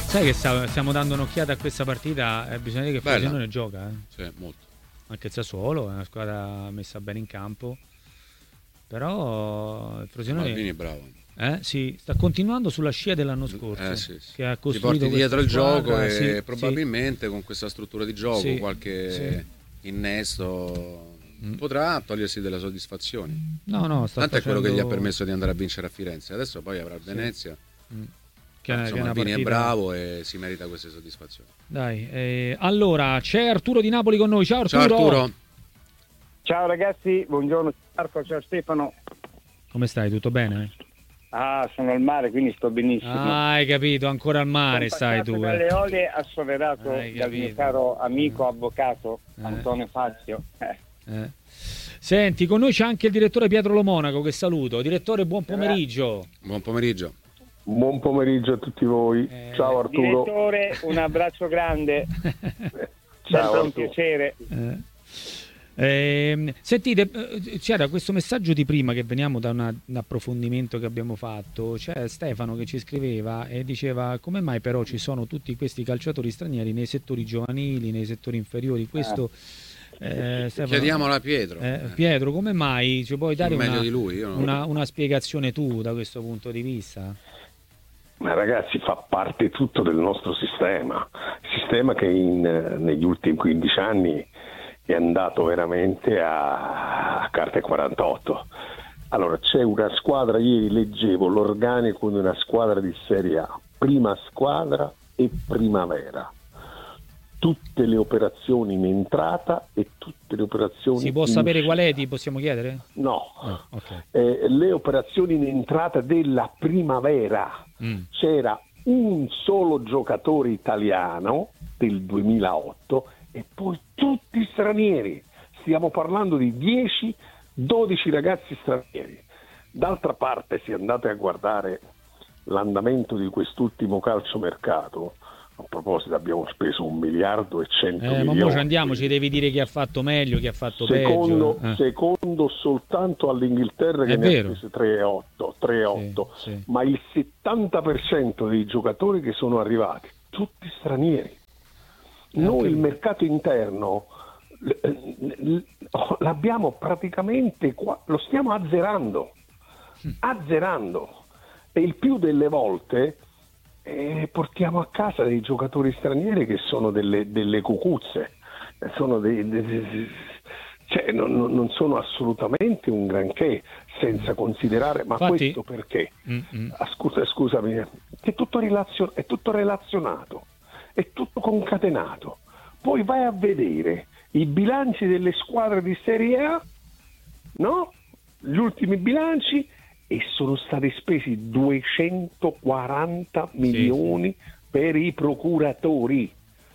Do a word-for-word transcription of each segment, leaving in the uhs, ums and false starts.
Sai che sta, stiamo dando un'occhiata a questa partita, eh, bisogna dire che Bella. Frosinone gioca, eh. Sì, molto. Anche il Sassuolo è una squadra messa bene in campo, però il Frosinone Maldini è bravo. eh, sì, sta continuando sulla scia dell'anno scorso, Eh, sì, sì. che ha Ti costruito porti dietro il questa gioco squadra, e sì, probabilmente con questa struttura di gioco Sì, qualche sì. innesto Mm. potrà togliersi delle soddisfazioni. No, no, sta Tanto è quello che gli ha facendo- permesso di andare a vincere a Firenze. Adesso poi avrà Venezia. Mm. Che, è- che è Insomma, una Maldini partita... è bravo e si merita queste soddisfazioni. Dai, eh, allora c'è Arturo di Napoli con noi. Ciao Arturo. Ciao Arturo. Ciao ragazzi, buongiorno Marco, ciao Stefano. Come stai? Tutto bene? Ah, sono al mare, quindi sto benissimo. Ah, hai capito, ancora al mare Sono stai passato tu. dalle Eh. Olie assoverato Hai dal mio capito. caro amico avvocato Eh. Antonio Fazio. Eh. Eh. Senti, con noi c'è anche il direttore Pietro Lo Monaco, che saluto. Direttore, buon pomeriggio. Buon pomeriggio. Buon pomeriggio a tutti voi. Eh, Ciao Arturo. Direttore, un abbraccio grande, Ciao sempre un Arturo. piacere. Eh. Ehm, sentite, eh, c'era questo messaggio di prima che veniamo da una- un approfondimento che abbiamo fatto. C'è Stefano che ci scriveva e diceva: come mai però ci sono tutti questi calciatori stranieri nei settori giovanili, nei settori inferiori? Questo eh, Stefano, Chiediamolo a Pietro. eh, Pietro, come mai? Ci puoi dare Meglio una, di lui, io non- una, una spiegazione tu da questo punto di vista? Ma ragazzi, fa parte tutto del nostro sistema, sistema che in, eh, negli ultimi quindici anni è andato veramente a, a carte quarantotto. Allora, c'è una squadra, ieri leggevo l'organico di una squadra di Serie A, prima squadra e primavera. Tutte le operazioni in entrata e tutte le operazioni Si può in sapere uscita. qual è? Ti possiamo chiedere? No, Ah, ok. eh, le operazioni in entrata della primavera. Mm. C'era un solo giocatore italiano del duemilaotto e poi tutti stranieri. Stiamo parlando di dieci dodici ragazzi stranieri. D'altra parte, se andate a guardare l'andamento di quest'ultimo calciomercato, a proposito abbiamo speso un miliardo e cento Eh, ma milioni. mo ci andiamo, ci devi dire chi ha fatto meglio, chi ha fatto Secondo, peggio. Eh. secondo soltanto all'Inghilterra che È ne vero. ha prese tre virgola otto, tre virgola otto, Sì, sì. ma il settanta per cento dei giocatori che sono arrivati, tutti stranieri. Noi il mercato interno l- l- l'abbiamo praticamente qua, lo stiamo azzerando, azzerando e il più delle volte eh, portiamo a casa dei giocatori stranieri che sono delle, delle cucuzze, sono dei, dei- cioè, non, non- non sono assolutamente un granché, senza considerare, ma Infatti- questo perché? Mm, mm. Ah, scusa, scusami, è tutto, relazio- è tutto relazionato, è tutto concatenato. Poi vai a vedere i bilanci delle squadre di Serie A, no? Gli ultimi bilanci, e sono stati spesi duecentoquaranta milioni per i procuratori.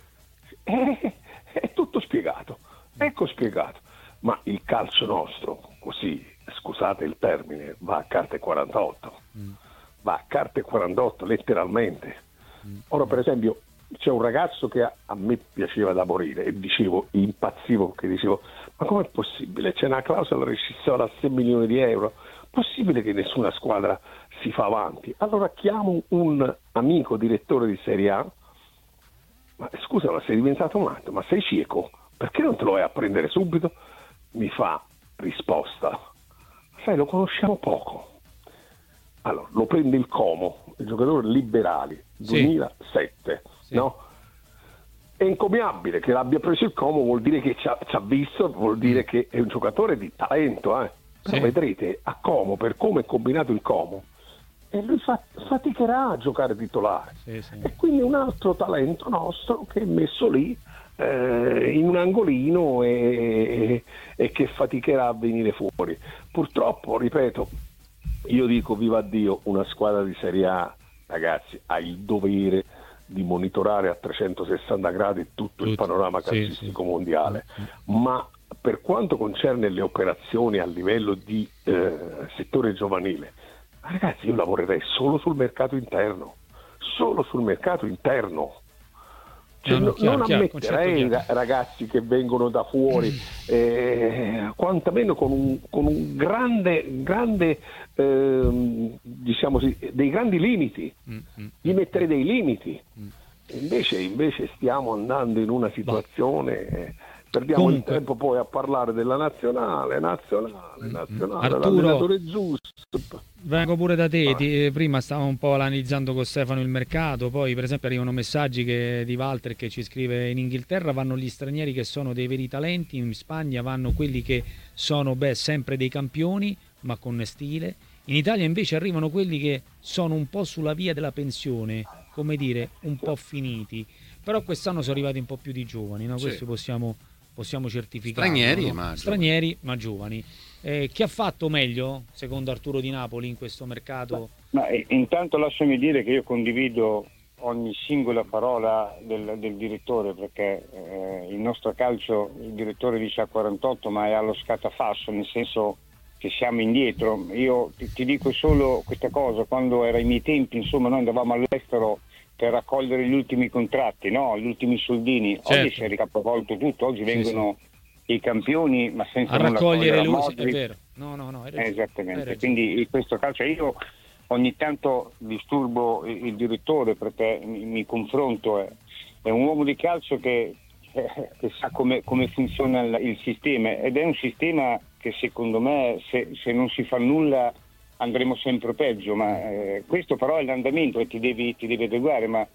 È, è tutto spiegato, ecco spiegato. Ma il calcio nostro, così, scusate il termine, va a carte quarantotto. Va a carte quarantotto letteralmente. Ora, per esempio, c'è un ragazzo che a, a me piaceva da morire e dicevo, impazzivo, perché dicevo: ma com'è possibile? C'è una clausola rescissoria da sei milioni di euro, possibile che nessuna squadra si fa avanti? Allora chiamo un amico direttore di Serie A: ma scusa, ma sei diventato matto, ma sei cieco? Perché non te lo vai a prendere subito? Mi fa risposta: sai, lo conosciamo poco. Allora, lo prende il Como, il giocatore Liberali, Sì. duemilasette, Sì. no? È incommiabile che l'abbia preso il Como, vuol dire che ci ha, ci ha visto, vuol dire che è un giocatore di talento, eh. Però Sì. vedrete, a Como, per come è combinato il Como, e lui fa- faticherà a giocare titolare. Sì, sì. E quindi un altro talento nostro che è messo lì eh, in un angolino e, e che faticherà a venire fuori. Purtroppo, ripeto, io dico viva Dio, una squadra di Serie A, ragazzi, ha il dovere di monitorare a trecentosessanta gradi tutto il Tutto, panorama sì, calcistico sì. mondiale, ma per quanto concerne le operazioni a livello di eh, settore giovanile, ragazzi, io lavorerei solo sul mercato interno, solo sul mercato interno. Cioè, No, no, no- chiaro, non chiaro, ammetterei concetto chiaro. ra- ragazzi che vengono da fuori, eh, quantomeno con un, con un grande, grande ehm, diciamo sì, dei grandi limiti. Mm, mm. Gli metterei dei limiti. Invece, invece stiamo andando in una situazione, eh, perdiamo Comunque, il tempo poi a parlare della nazionale, nazionale, nazionale, Arturo, l'allenatore giusto. vengo pure da te, ti, prima stavamo un po' analizzando con Stefano il mercato, poi per esempio arrivano messaggi che, di Walter che ci scrive: in Inghilterra vanno gli stranieri che sono dei veri talenti, in Spagna vanno quelli che sono beh, sempre dei campioni ma con stile, in Italia invece arrivano quelli che sono un po' sulla via della pensione, come dire, un po' finiti, però quest'anno sono arrivati un po' più di giovani, no? Sì. Questo possiamo, possiamo certificare. Stranieri, no? ma Stranieri giovani. ma giovani. Eh, chi ha fatto meglio, secondo Arturo Di Napoli, in questo mercato? Ma eh, intanto lasciami dire che io condivido ogni singola parola del, del direttore, perché eh, il nostro calcio, il direttore dice a quarantotto, ma è allo scatafascio, nel senso che siamo indietro. Io ti, ti dico solo questa cosa: quando era ai miei tempi, insomma, noi andavamo all'estero per raccogliere gli ultimi contratti, no? Gli ultimi soldini. Certo. Oggi si è ricapovolto tutto, oggi Sì, vengono i campioni, ma senza A nulla raccogliere togliere a le luci, è Modric. vero. No, no, no, hai ragione, Eh, hai esattamente, ragione. quindi in questo calcio io ogni tanto disturbo il, il direttore, perché mi, mi confronto, è, è un uomo di calcio che, eh, che sa come, come funziona il, il sistema, ed è un sistema che secondo me se, se non si fa nulla andremo sempre peggio, ma eh, questo però è l'andamento e ti devi, ti devi adeguare, ma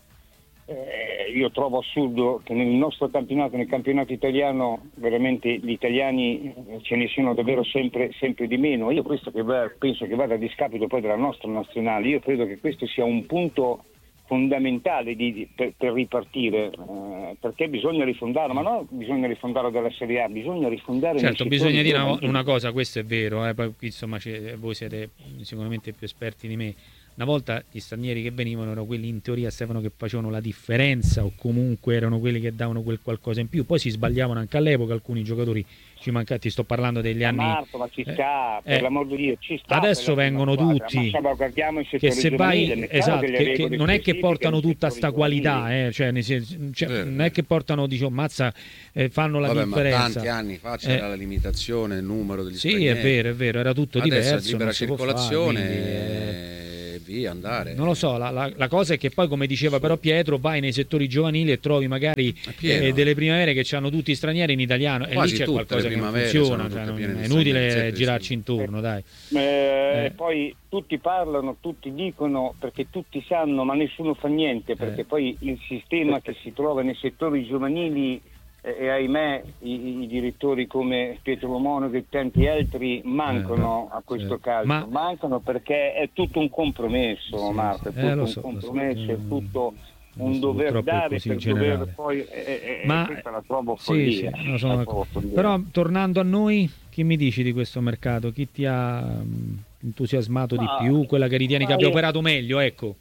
Eh, io trovo assurdo che nel nostro campionato, nel campionato italiano, veramente gli italiani ce ne siano davvero sempre, sempre di meno. Io questo che va, penso che vada a discapito poi della nostra nazionale. Io credo che questo sia un punto fondamentale di, di, per, per ripartire, eh, perché bisogna rifondare, ma non bisogna rifondare dalla Serie A, bisogna rifondare. Certo, nel bisogna dire una, giovanili. una cosa, questo è vero, eh, poi qui, insomma, c'è- voi siete sicuramente più esperti di me. Una volta gli stranieri che venivano erano quelli in teoria, Stefano, che facevano la differenza, o comunque erano quelli che davano quel qualcosa in più. Poi si sbagliavano anche all'epoca, alcuni giocatori ci mancati, sto parlando degli Ma anni. Marco, ma ci eh, sta, per eh, l'amor di Dio, ci sta. Adesso per la prima vengono squadra, tutti, ma salvaguardiamo il che settore se vai, giovanile, mettiamo esatto, delle che, che regole non è che specifiche portano nel tutta settore sta qualità, giovanile. eh, cioè, nel senso- cioè, Vero. non è che portano, diciamo, mazza, eh, fanno la Vabbè, ma differenza. tanti anni fa c'era Eh, la limitazione, il numero degli Sì, stranieri. è vero, è vero, era tutto Adesso è diverso. libera non si può fare, circolazione quindi, eh, e via andare. non lo so, la, la- la cosa è che poi, come diceva però Pietro, vai nei settori giovanili e trovi magari È pieno. eh, delle primavere che hanno tutti stranieri in italiano, e Quasi lì c'è tutte qualcosa le che non primavere funziona, sono cioè, tutte non- piene di è stranieri, inutile sempre di girarci intorno, dai. Eh, Eh. Poi tutti parlano, tutti dicono, perché tutti sanno, ma nessuno fa niente, perché Eh. poi il sistema che si trova nei settori giovanili, eh, e ahimè i, i direttori come Pietro Monaco e tanti altri mancano Eh, a questo sì. calcio, Ma- mancano perché è tutto un compromesso, Sì, Marco, sì. è Eh, tutto lo un so, lo so. compromesso, è Mm. tutto Lo un so, dover purtroppo è dare così per in generale. dover poi, eh, eh, Ma- questa la trovo Sì, follia. sì, no, sono la d'accordo. trovo follia. Però tornando a noi, chi mi dici di questo mercato? Chi ti ha mh, entusiasmato Ma- di più? Quella che ritieni che ma abbia io- operato meglio, ecco.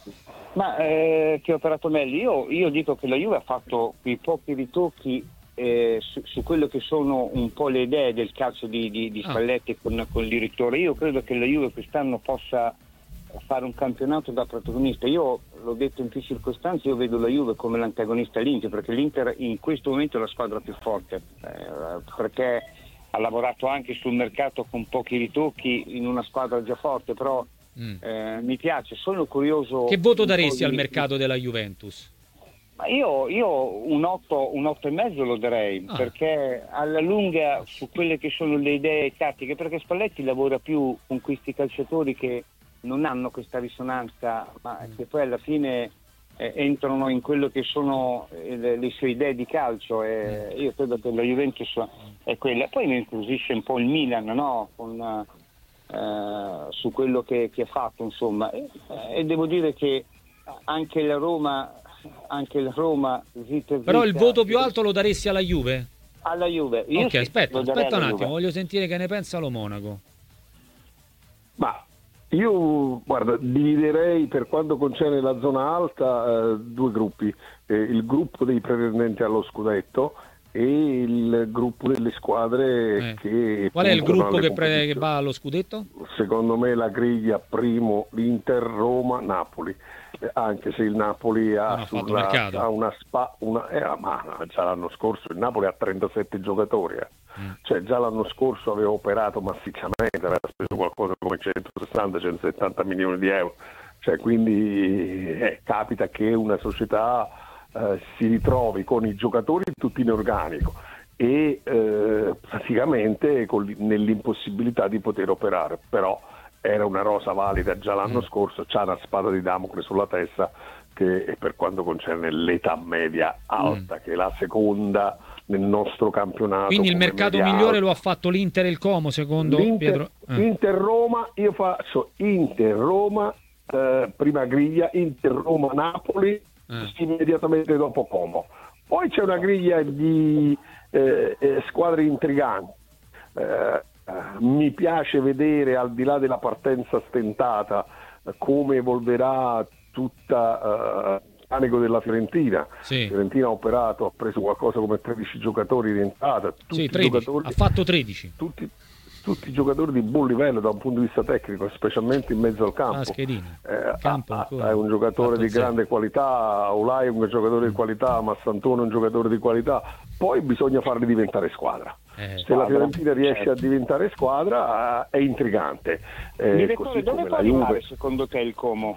Ma eh, che ha operato meglio? Io, io dico che la Juve ha fatto quei pochi ritocchi eh, su, su quello che sono un po' le idee del calcio di, di, di Ah. Spalletti con, con il direttore. Io credo che la Juve quest'anno possa fare un campionato da protagonista. Io l'ho detto in più circostanze, io vedo la Juve come l'antagonista all'Inter, perché l'Inter in questo momento è la squadra più forte, eh, perché ha lavorato anche sul mercato con pochi ritocchi in una squadra già forte, però Mm. eh, mi piace, sono curioso. Che voto un po' daresti di- al mercato della Juventus? Ma io, io un otto, un otto e mezzo lo darei, Ah. perché alla lunga su quelle che sono le idee tattiche, perché Spalletti lavora più con questi calciatori che non hanno questa risonanza, ma che poi alla fine eh, entrano in quello che sono eh, le, le sue idee di calcio, e io credo che la Juventus è quella. Poi mi incuriosisce un po' il Milan, no? Con, eh, su quello che, che ha fatto, insomma, e, e devo dire che anche la Roma anche la Roma zitta, Però il zitta, voto più alto lo daresti alla Juve? alla Juve. Io Ok, sì, aspetta, lo darei aspetta un alla attimo, Juve. voglio sentire che ne pensa lo Monaco. Ma io, guarda, dividerei per quanto concerne la zona alta eh, due gruppi, eh, il gruppo dei pretendenti allo scudetto e il gruppo delle squadre Eh. che Qual è il puntano gruppo alle che, pre- che competizioni. va allo scudetto? Secondo me la griglia primo l'Inter, Roma, Napoli, eh, anche se il Napoli ha, Non ha fatto sulla- mercato. ha una spa, una, eh, ma già l'anno scorso il Napoli ha trentasette giocatori, eh. Mm. Cioè già l'anno scorso aveva operato massicciamente, aveva speso qualcosa come centosessanta centosettanta milioni di euro, cioè, quindi eh, capita che una società eh, si ritrovi con i giocatori tutti in organico e eh, praticamente con, nell'impossibilità di poter operare, però era una rosa valida già l'anno mm. scorso, c'ha una spada di Damocle sulla testa che per quanto concerne l'età media alta, mm. che è la seconda nel nostro campionato. Quindi il mercato migliore lo ha fatto l'Inter e il Como, secondo L'Inter, Pietro? Eh. Inter-Roma, io faccio Inter-Roma, eh, prima griglia, Inter-Roma-Napoli, eh. immediatamente dopo Como. Poi c'è una griglia di eh, eh, squadre intriganti. Eh, eh, mi piace vedere, al di là della partenza stentata, eh, come evolverà tutta uh, l'anico della Fiorentina. Sì. Fiorentina ha operato, ha preso qualcosa come tredici giocatori in entrata. Tutti sì, tredici. Giocatori, ha fatto tredici. Tutti, tutti giocatori di buon livello da un punto di vista tecnico, specialmente in mezzo al campo. Ah, eh, campo ah, è un giocatore di grande qualità, Olai è un giocatore di qualità, Massantone è un giocatore di qualità. Poi bisogna farli diventare squadra. Eh, Se la Fiorentina riesce certo. a diventare squadra, è intrigante. Eh, Direttore, dove può arrivare Juve... secondo te il Como?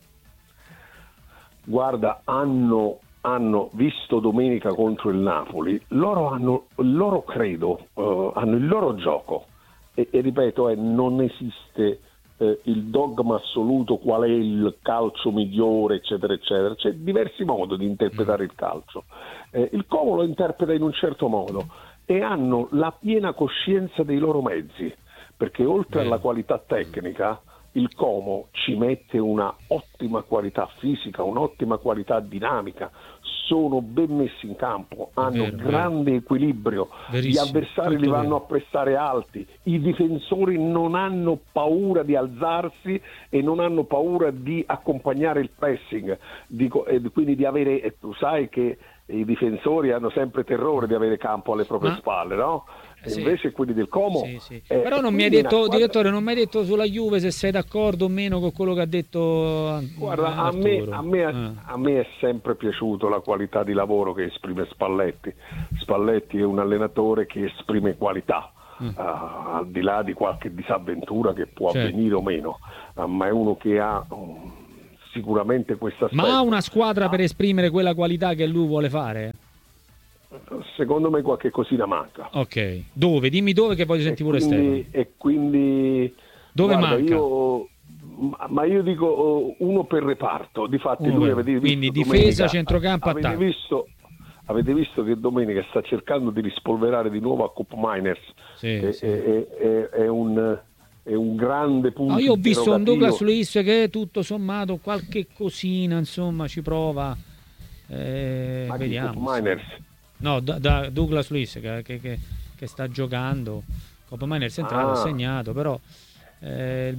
Guarda, hanno, hanno visto domenica contro il Napoli, loro hanno, loro credo, uh, hanno il loro gioco e, e ripeto, eh, non esiste eh, il dogma assoluto qual è il calcio migliore, eccetera, eccetera. C'è diversi modi di interpretare il calcio. Eh, il Como lo interpreta in un certo modo e hanno la piena coscienza dei loro mezzi, perché oltre alla qualità tecnica, il Como ci mette una ottima qualità fisica, un'ottima qualità dinamica, sono ben messi in campo, hanno vero, grande vero. equilibrio, Verissimo. Gli avversari Tutto li vanno vero. a pressare alti, i difensori non hanno paura di alzarsi e non hanno paura di accompagnare il pressing, di, e quindi di avere, e tu sai che i difensori hanno sempre terrore di avere campo alle proprie Ma... spalle, no? E sì. invece quelli del Como sì, sì. Eh, però non mi hai detto squadra... direttore, non mi hai detto sulla Juve se sei d'accordo o meno con quello che ha detto. Guarda, a me, a, me, ah. a me è sempre piaciuto la qualità di lavoro che esprime Spalletti. Spalletti è un allenatore che esprime qualità, mm. uh, al di là di qualche disavventura che può certo. avvenire o meno, uh, ma è uno che ha um, sicuramente questa aspetto. Ma ha una squadra ah. per esprimere quella qualità che lui vuole fare? Secondo me qualche cosina manca. Ok, dove? Dimmi dove che voglio sentire pure Stefano. E quindi dove guarda, manca? Io, ma io dico uno per reparto. Difatti lui avete visto quindi domenica, difesa, centrocampo, avete attacco. Visto, avete visto che domenica sta cercando di rispolverare di nuovo a Koop Miners. Sì, è, sì. È, è, è un è un grande punto. No, io ho visto un Douglas Luiz che tutto sommato qualche cosina insomma ci prova. Eh, ma vediamo. Koop Miners. No, da, da Douglas Luiz che, che, che, che sta giocando. Coppa Miners è entrato, ha segnato, però eh,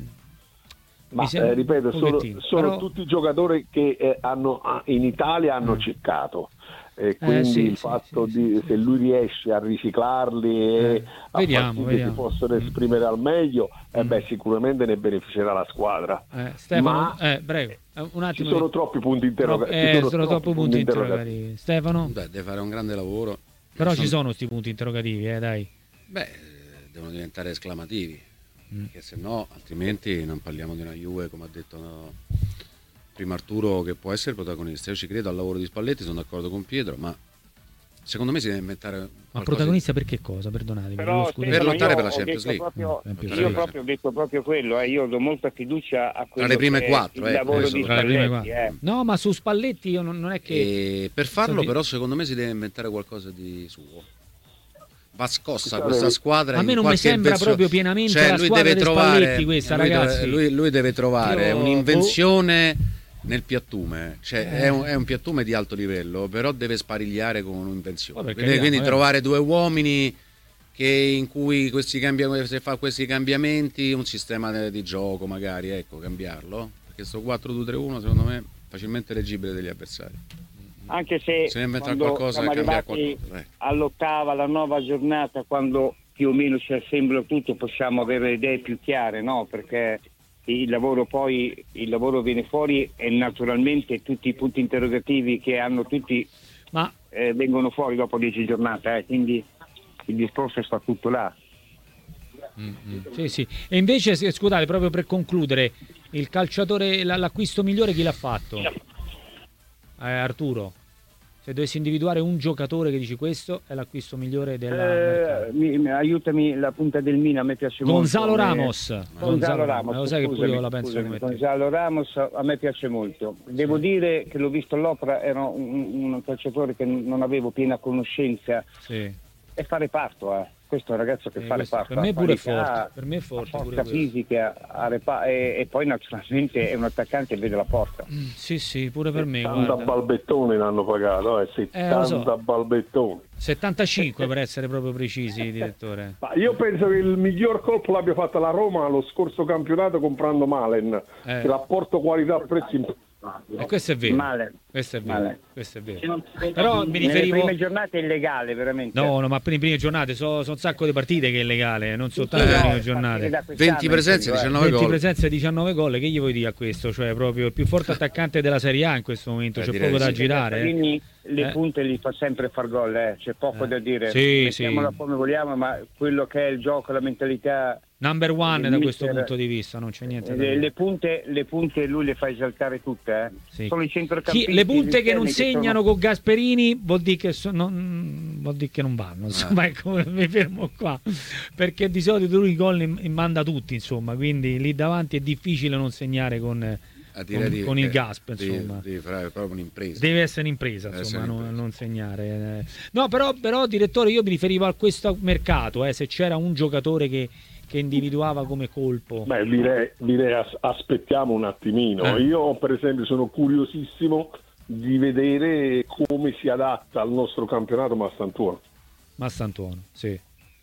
ma eh, ripeto, sono, sono però... tutti giocatori che eh, hanno in Italia hanno mm. cercato. E quindi eh, sì, il sì, fatto sì, di sì, se lui riesce a riciclarli e eh, a vediamo, far sì che si possono esprimere mm. al meglio, eh, beh, sicuramente ne beneficerà la squadra. Eh, Stefano, ma eh, prego, un attimo. Ci sono di... troppi punti interrogativi. Eh, sono, sono troppi punti interrogativi. Stefano? Beh, deve fare un grande lavoro. Però sono... ci sono questi punti interrogativi, eh, dai. Beh, devono diventare esclamativi, mm. perché se no, altrimenti non parliamo di una Juve, come ha detto no, prima Arturo, che può essere protagonista. Io ci credo al lavoro di Spalletti, sono d'accordo con Pietro, ma secondo me si deve inventare. Ma protagonista di... per che cosa? Perdonatemi. Però, per lottare per la Champions League. Proprio, mm, io proprio ho detto proprio quello, eh. Io do molta fiducia a quello tra le prime che quattro, il eh, lavoro eh, di Spalletti. Eh. No, ma su Spalletti io non, non è che. E per farlo, so però, secondo me si deve inventare qualcosa di suo. Va scossa questa squadra. A me non mi sembra invenzione. proprio pienamente cioè, la lui squadra deve di trovare, Spalletti questa, lui ragazzi. Deve, lui, lui deve trovare io... un'invenzione nel piattume, cioè eh. è, un, è un piattume di alto livello, però deve sparigliare con un'invenzione. Vabbè, quindi quindi trovare due uomini che in cui questi cambi, se fa questi cambiamenti, un sistema di gioco magari, ecco, cambiarlo, perché sto quattro due tre uno secondo me è facilmente leggibile degli avversari. Anche se, se quando qualcosa, siamo arrivati eh. all'ottava, alla nuova giornata, quando più o meno ci assembla tutto, possiamo avere idee più chiare, no? Perché il lavoro poi il lavoro viene fuori e naturalmente tutti i punti interrogativi che hanno tutti Ma... eh, vengono fuori dopo dieci giornate, eh, quindi il discorso sta tutto là. Mm-hmm. Sì, sì. E invece, scusate, proprio per concludere, il calciatore, l'acquisto migliore chi l'ha fatto? Eh, Arturo. Se dovessi individuare un giocatore che dici questo è l'acquisto migliore della eh, mi, mi, aiutami la punta del Milan, a me piace Gonzalo molto. Ramos. Eh, Gonzalo, Gonzalo Ramos, Ramos. Lo sai che pure io la penso scusami, come te. Gonzalo Ramos a me piace molto. Devo sì. dire che l'ho visto all'Opera, era un, un calciatore che non avevo piena conoscenza. Sì. E fa reparto, eh. Questo è un ragazzo che eh, fa reparto. Per me pure forte, per me è forte. Forza fisica, a repa- e, e poi naturalmente è un attaccante e vede la porta. Mm, sì, sì, pure per me. settanta balbettoni l'hanno pagato, eh, settanta eh, so. balbettoni. settantacinque per essere proprio precisi, direttore. Ma io penso che il miglior colpo l'abbia fatto la Roma lo scorso campionato comprando Malen, eh. che l'apporto qualità-prezzo in... E questo è vero. Male. Questo è vero. Male. Questo è vero. Però mi riferivo. Nelle prime giornate è illegale, veramente. No, no, ma per le prime giornate sono so un sacco di partite che è illegale, non soltanto le eh, prime giornate. venti presenze, diciannove gol. venti presenze, diciannove gol. Che gli vuoi dire a questo? Cioè, proprio il più forte attaccante della Serie A in questo momento. Eh, c'è poco da sì. girare. Quindi le eh. punte li fa sempre far gol, eh. C'è poco eh. da dire. Sì, mettiamola sì. come vogliamo, ma quello che è il gioco, la mentalità. Number one da questo punto di vista, non c'è niente da le, dire. le punte, le punte lui le fa esaltare tutte, eh. Sì. Sono i centrocampisti. Chi, le punte che non che segnano sono... con Gasperini vuol dire che, so, non, vuol dire che non vanno, insomma, ecco, mi fermo qua, perché di solito lui i gol in, in manda tutti, insomma, quindi lì davanti è difficile non segnare con, con, di, con il Gasp, insomma. Devi fare proprio un'impresa. Deve essere un'impresa, Deve insomma, essere un'impresa. Non, non segnare. No, però, però, direttore, io mi riferivo a questo mercato, eh, se c'era un giocatore che che individuava come colpo. Beh, direi, direi as- aspettiamo un attimino. Eh. Io per esempio sono curiosissimo di vedere come si adatta al nostro campionato Massantuono. Massantuono, sì.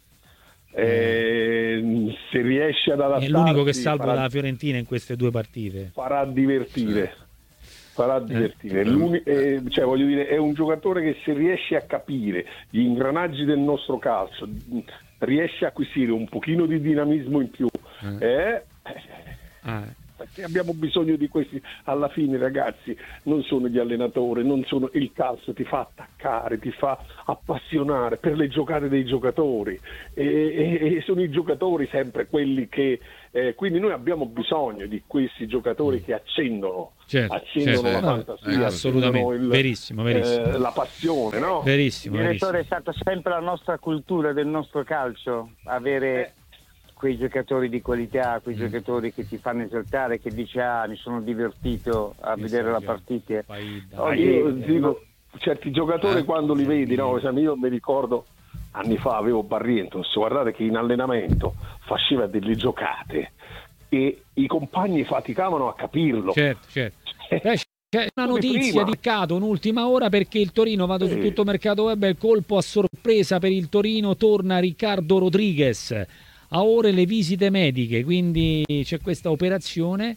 Eh, se riesce ad adattarsi, è l'unico che salva farà, la Fiorentina in queste due partite. Farà divertire. Farà divertire. Eh. Eh, cioè, voglio dire, è un giocatore che se riesce a capire gli ingranaggi del nostro calcio, riesce a acquisire un pochino di dinamismo in più, eh. Eh, ah. perché abbiamo bisogno di questi. Alla fine, ragazzi, non sono gli allenatori, non sono il calcio, ti fa attaccare, ti fa appassionare per le giocate dei giocatori, e, e, e sono i giocatori sempre quelli che eh, quindi noi abbiamo bisogno di questi giocatori che accendono certo, accendono certo. la fantasia, eh, assolutamente il, verissimo, verissimo. Eh, la passione, no? Verissimo, il direttore verissimo. è stata sempre la nostra cultura del nostro calcio, avere eh. quei giocatori di qualità, quei mm. giocatori che ti fanno esaltare, che dici ah mi sono divertito a sì, vedere sì, la partita. Oh, io dico, certi giocatori eh, quando li vedi, no? Io mi ricordo anni fa avevo Barrientos, guardate che in allenamento faceva delle giocate e i compagni faticavano a capirlo. Certo, certo. C'è una notizia di mercato, un'ultima ora, perché il Torino, vado sì. su tutto mercato web, il colpo a sorpresa per il Torino, torna Riccardo Rodriguez. A ore le visite mediche, quindi c'è questa operazione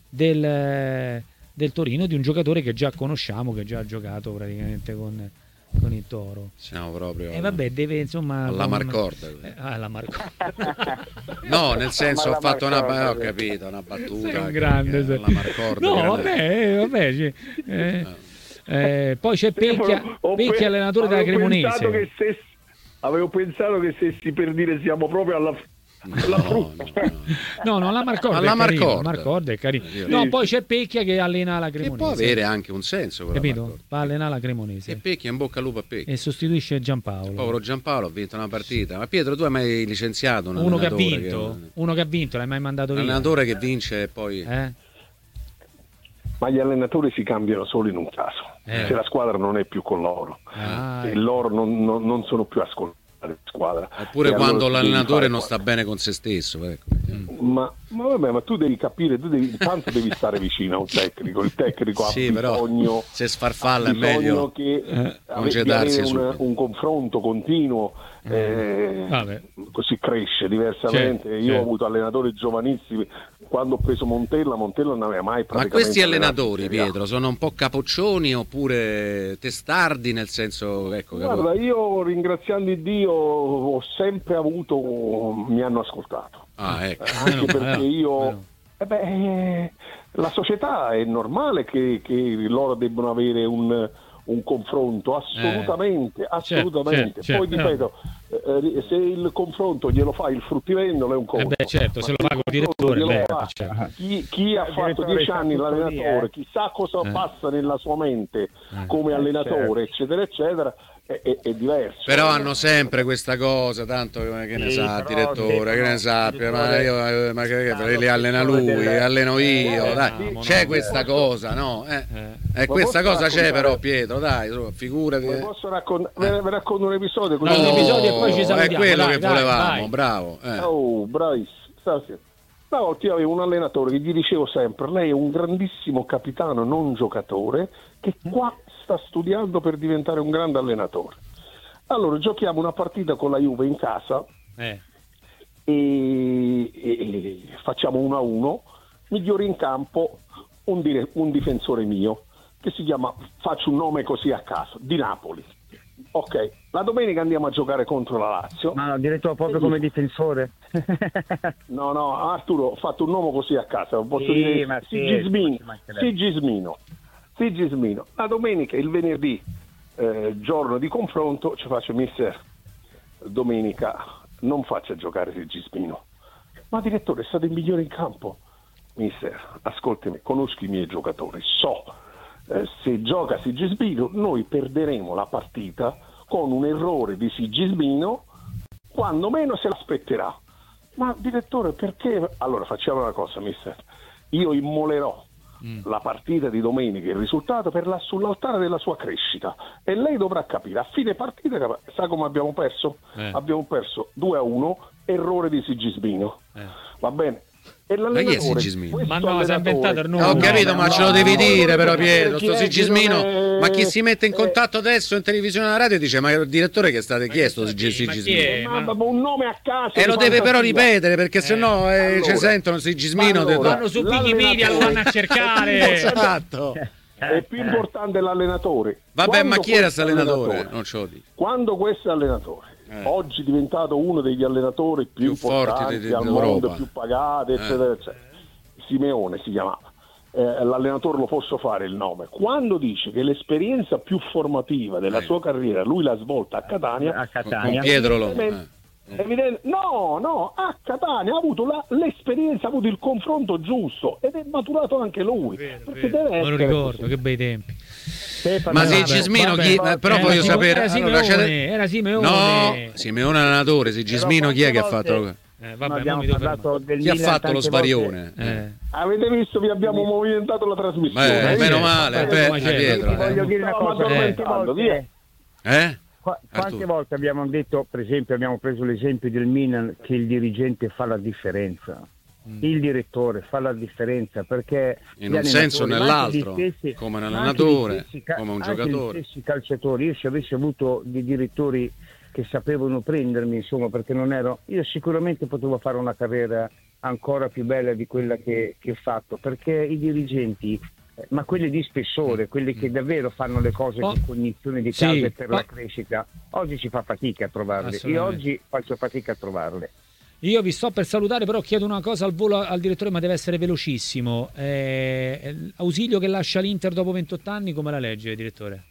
del, del Torino di un giocatore che già conosciamo, che già ha giocato praticamente con, con il Toro. Siamo proprio e eh, vabbè, deve insomma alla con... Marcorda. Eh, alla Marcorda. No, nel senso ho fatto Marcorda, una ho capito, una battuta. Sei un grande, che, alla Marcorda. No, vabbè, vabbè, cioè, eh, eh, poi c'è Pecchia, Pecchia allenatore della Cremonese. Che se, avevo pensato che stessi per dire siamo proprio alla No, no, no. no, no, la Marcorda alla è carino, Marcorda. Marcorda è carino. Sì, no, sì. Poi c'è Pecchia che allena la Cremonese. Che può avere anche un senso, capito? Va a allenare la Cremonese. E Pecchia in bocca al lupo a Pecchia. E sostituisce Giampaolo. Il povero Giampaolo ha vinto una partita. Ma Pietro, tu hai mai licenziato un uno che ha vinto? Che... Uno che ha vinto, l'hai mai mandato via? Un allenatore che vince e poi eh? Ma gli allenatori si cambiano solo in un caso, eh. se la squadra non è più con loro ah, e loro non, non, non sono più ascoltati. Squadra. Oppure e quando allora l'allenatore non sta bene con se stesso, ecco. ma, ma vabbè, ma tu devi capire, tu devi, intanto devi stare vicino a un tecnico, il tecnico sì, ha bisogno, però se sfarfalla è meglio che eh, avere un, un confronto continuo, eh, così cresce diversamente. Certo, io certo. ho avuto allenatori giovanissimi. Quando ho preso Montella, Montella non aveva mai praticamente. Ma questi allenatori, Pietro, sono un po' capoccioni oppure testardi, nel senso, ecco. Guarda, capo... io ringraziando Dio ho sempre avuto, mi hanno ascoltato. Ah, ecco. Anche no, perché no, io no. Eh beh, la società è normale che, che loro debbano avere un un confronto assolutamente, eh, assolutamente. Certo, certo, Poi certo. ripeto, eh, se il confronto glielo fa il fruttivendolo è un conto. Eh beh, certo, se lo fa col direttore, beh, certo. chi, chi ha fatto dieci anni l'allenatore, chissà cosa eh. passa nella sua mente eh. come allenatore, certo. eccetera, eccetera. È, è, è diverso. Però hanno sempre questa cosa, tanto che ne sì, sa, direttore, che ne sappia, ma io ma che, che li allena lui, delle... alleno io, eh, dai, no, c'è no, questa no. cosa, no? Eh. Eh. E questa cosa c'è però, Pietro, dai, figurati. Ma posso raccontare, eh. vi racconto un episodio? No, un episodio e poi ci salutiamo. È quello dai, che dai, volevamo, dai. bravo. Eh. Oh, bravissimo. Una volta io avevo un allenatore che gli dicevo sempre, lei è un grandissimo capitano, non giocatore, che qua sta studiando per diventare un grande allenatore. Allora giochiamo una partita con la Juve in casa eh. e, e, e facciamo uno a uno, migliore in campo un, dire, un difensore mio che si chiama, faccio un nome così a caso, di Napoli. Ok, la domenica andiamo a giocare contro la Lazio. Ma addirittura proprio come difensore? No, no, Arturo, ho fatto un nome così a caso, posso sì, dire ma Sigismino, Sigismino, Sigismino. La domenica, il venerdì, Eh, giorno di confronto, ci faccio mister, domenica non faccia giocare Sigismino. Ma direttore, è stato il migliore in campo. Mister, ascoltami, conosco i miei giocatori, so eh, se gioca Sigismino noi perderemo la partita con un errore di Sigismino, quando meno se l'aspetterà. Ma direttore, perché? Allora facciamo una cosa, mister, io immolerò Mm. la partita di domenica, il risultato per la, sull'altare della sua crescita, e lei dovrà capire a fine partita, sa come abbiamo perso? Eh. Abbiamo perso due a uno, errore di Sigismino. Eh. Va bene? E l'allenatore, ma no, si è inventato il nome. Ho capito, no, ma no, ce lo devi no, dire, però Pietro, sto Sigismino. È... Ma chi si mette in contatto adesso in televisione alla radio dice: ma il direttore che state chiesto Sigismino? Ma, ma un nome a caso. E lo deve però ripetere, perché eh. sennò eh, allora, ci sentono Sigismino. Allora, vanno su Wikipedia, lo vanno a cercare. Esatto. È più importante l'allenatore. Vabbè, quando ma chi era questo allenatore? allenatore? Non ce lo dico. Quando questo allenatore Eh. oggi è diventato uno degli allenatori più, più importanti di, di, al mondo, più pagati, eccetera, eh. eccetera. Simeone si chiamava. Eh, l'allenatore lo posso fare il nome. Quando dice che l'esperienza più formativa della eh. sua carriera lui l'ha svolta a Catania, a Catania. Con Pietro lo... Evidente, no, no, a Catania ha avuto la, l'esperienza, ha avuto il confronto giusto ed è maturato anche lui. Vero, perché vero. Deve me lo ricordo, così. Che bei tempi. Stefano, ma Sigismino, chi, vabbè, però voglio era sapere. Era Simeone, allora, era Simeone. No, Simeone allenatore, Sigismino chi è che ha fatto? Eh, vabbè, del chi ha fatto lo svarione? Eh. Avete visto, vi abbiamo movimentato la trasmissione. Eh, meno male, eh, eh, Pietro. Voglio dire una cosa, eh. eh? Qu- quante volte abbiamo detto, per esempio, abbiamo preso l'esempio del Milan, che il dirigente fa la differenza, mm. il direttore fa la differenza, perché in un senso o nell'altro, stessi, come un allenatore, ca- come un giocatore. Gli stessi calciatori, io se avessi avuto dei direttori che sapevano prendermi, insomma, perché non ero, io sicuramente potevo fare una carriera ancora più bella di quella che, che ho fatto, perché i dirigenti, ma quelli di spessore, quelli che davvero fanno le cose oh. con cognizione di causa sì, per oh. la crescita, oggi si fa fatica a trovarle. Io oggi faccio fatica a trovarle. Io vi sto per salutare, però chiedo una cosa al volo al direttore, ma deve essere velocissimo. Eh, Ausilio che lascia l'Inter dopo ventotto anni, come la legge, direttore?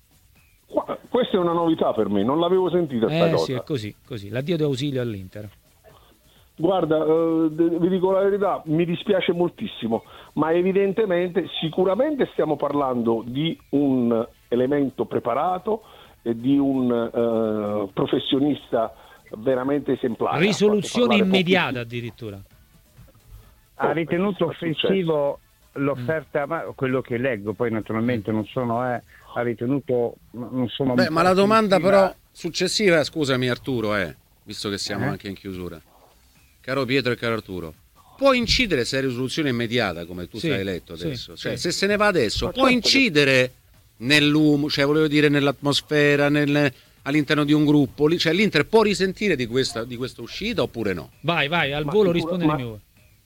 Questa è una novità per me, non l'avevo sentita sta eh, cosa. Sì, è così, così. L'addio di Ausilio all'Inter. Guarda, eh, vi dico la verità, mi dispiace moltissimo, ma evidentemente, sicuramente stiamo parlando di un elemento preparato e di un eh, professionista veramente esemplare. Risoluzione immediata addirittura. Ha ritenuto offensivo l'offerta, mm. ma quello che leggo, poi naturalmente non sono, eh, ha ritenuto, non sono... Beh, ma la domanda però successiva, scusami Arturo, è, visto che siamo eh? anche in chiusura. Caro Pietro e caro Arturo, può incidere se è risoluzione immediata, come tu sì, hai letto adesso? Sì, cioè, sì. Se se ne va adesso, ma può certo incidere che... nell'umo, cioè volevo dire nell'atmosfera, nel, all'interno di un gruppo, cioè l'Inter può risentire di questa, di questa uscita oppure no? Vai, vai, al ma volo risponde ma... voi.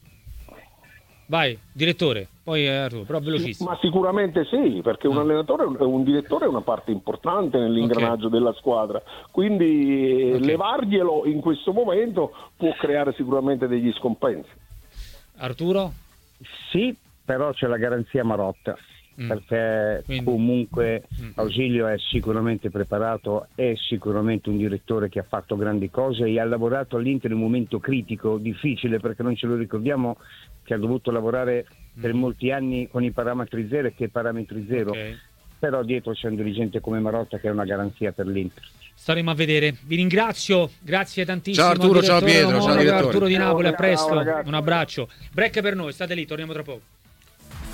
Vai, direttore, poi Arturo, però velocissimo. Ma sicuramente sì, perché un allenatore, un direttore è una parte importante nell'ingranaggio okay. della squadra, quindi okay. levarglielo in questo momento può creare sicuramente degli scompensi. Arturo? Sì, però c'è la garanzia Marotta. mm. perché Quindi. comunque mm. Ausilio è sicuramente preparato, è sicuramente un direttore che ha fatto grandi cose e ha lavorato all'Inter in un momento critico, difficile, perché non ce lo ricordiamo che ha dovuto lavorare mm. per molti anni con i parametri zero e che parametri zero, okay. Però dietro c'è un dirigente come Marotta che è una garanzia per l'Inter. Staremo a vedere. Vi ringrazio, grazie tantissimo. Ciao Arturo, ciao Pietro, ciao Arturo di Napoli, a presto, un abbraccio. Break per noi, state lì, torniamo tra poco.